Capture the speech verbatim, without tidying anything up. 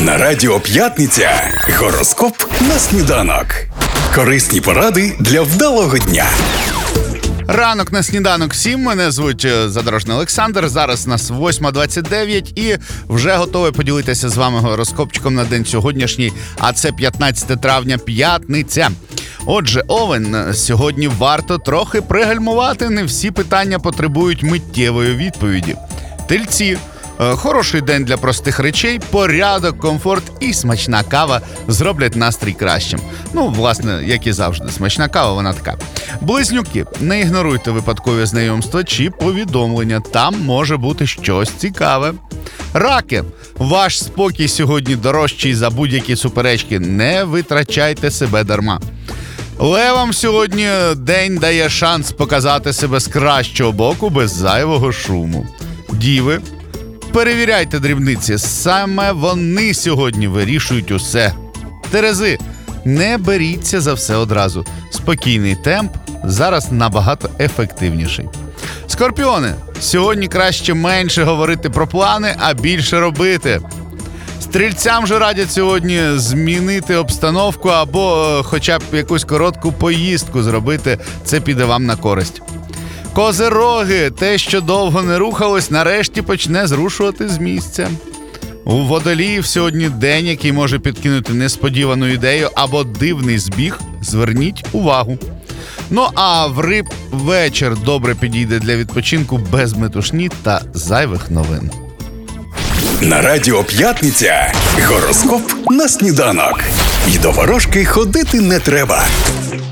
На Радіо П'ятниця гороскоп на сніданок. Корисні поради для вдалого дня. Ранок на сніданок всім. Мене звуть Задорожний Олександр. Зараз у нас восьма двадцять дев'ять і вже готовий поділитися з вами гороскопчиком на день сьогоднішній. А це п'ятнадцяте травня, п'ятниця. Отже, Овен, сьогодні варто трохи пригальмувати. Не всі питання потребують миттєвої відповіді. Тельці. Хороший день для простих речей, порядок, комфорт і смачна кава зроблять настрій кращим. Ну, власне, як і завжди, смачна кава, вона така. Близнюки, не ігноруйте випадкові знайомства чи повідомлення, там може бути щось цікаве. Раки, ваш спокій сьогодні дорожчий за будь-які суперечки, не витрачайте себе дарма. Левам сьогодні день дає шанс показати себе з кращого боку без зайвого шуму. Діви, перевіряйте дрібниці, саме вони сьогодні вирішують усе. Терези, не беріться за все одразу. Спокійний темп зараз набагато ефективніший. Скорпіони, сьогодні краще менше говорити про плани, а більше робити. Стрільцям же радять сьогодні змінити обстановку або е, хоча б якусь коротку поїздку зробити, це піде вам на користь. Козироги, те, що довго не рухалось, нарешті почне зрушувати з місця. У водоліїв сьогодні день, який може підкинути несподівану ідею або дивний збіг, зверніть увагу. Ну а в риб вечір добре підійде для відпочинку без метушні та зайвих новин. На Радіо П'ятниця гороскоп на сніданок. І до ворожки ходити не треба.